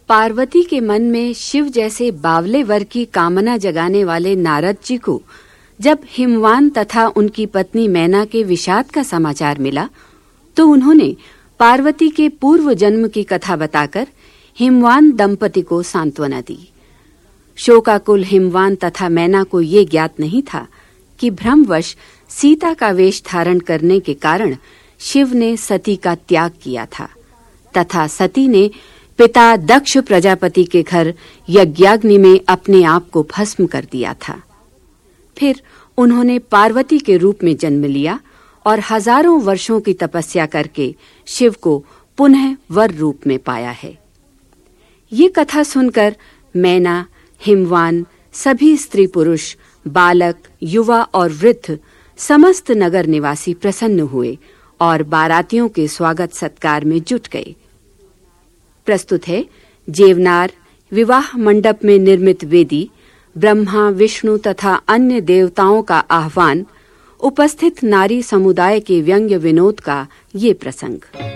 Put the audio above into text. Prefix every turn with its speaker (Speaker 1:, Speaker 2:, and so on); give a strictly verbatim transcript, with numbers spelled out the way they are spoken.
Speaker 1: पार्वती के मन में शिव जैसे बावले वर की कामना जगाने वाले नारद जी को जब हिमवान तथा उनकी पत्नी मैना के विषाद का समाचार मिला तो उन्होंने पार्वती के पूर्व जन्म की कथा बताकर हिमवान दंपति को सांत्वना दी। शोकाकुल हिमवान तथा मैना को ये ज्ञात नहीं था कि भ्रमवश सीता का वेश धारण करने के कारण शिव ने सती का त्याग किया था तथा सती ने पिता दक्ष प्रजापति के घर यज्ञाग्नि में अपने आप को भस्म कर दिया था। फिर उन्होंने पार्वती के रूप में जन्म लिया और हजारों वर्षों की तपस्या करके शिव को पुनः वर रूप में पाया है। ये कथा सुनकर मैना, हिमवान, सभी स्त्री पुरुष, बालक, युवा और वृद्ध समस्त नगर निवासी प्रसन्न हुए और बारातियों के स्वागत सत्कार में जुट गए। प्रस्तुत है जेवनार विवाह मंडप में निर्मित वेदी, ब्रह्मा, विष्णु तथा अन्य देवताओं का आह्वान, उपस्थित नारी समुदाय के व्यंग्य विनोद का ये प्रसंग।